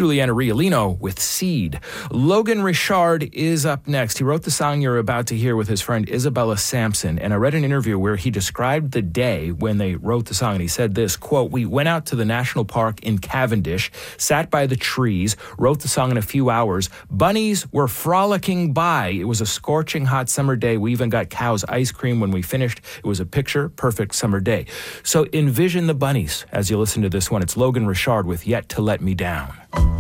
Juliana Riolino with Seed. Logan Richard is up next. He wrote the song you're about to hear with his friend Isabella Sampson, and I read an interview where he described the day when they wrote the song, and he said this, quote, "We went out to the national park in Cavendish, sat by the trees, wrote the song in a few hours. Bunnies were frolicking by. It was a scorching hot summer day. We even got Cow's ice cream when we finished. It was a picture-perfect summer day." So envision the bunnies as you listen to this one. It's Logan Richard with Yet to Let Me Down.